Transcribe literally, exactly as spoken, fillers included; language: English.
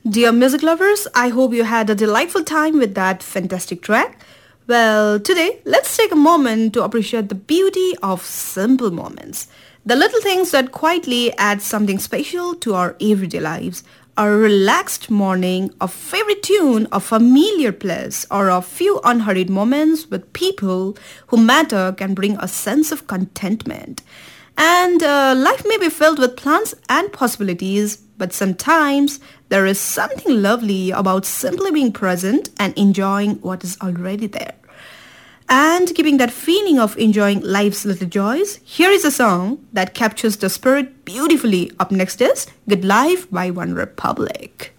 Dear music lovers, I hope you had a delightful time with that fantastic track. Well, today, let's take a moment to appreciate the beauty of simple moments. The little things that quietly add something special to our everyday lives. A relaxed morning, a favorite tune, a familiar place, or a few unhurried moments with people who matter can bring a sense of contentment. And uh, life may be filled with plans and possibilities, but sometimes there is something lovely about simply being present and enjoying what is already there. And keeping that feeling of enjoying life's little joys, here is a song that captures the spirit beautifully. Up next is Good Life by One Republic.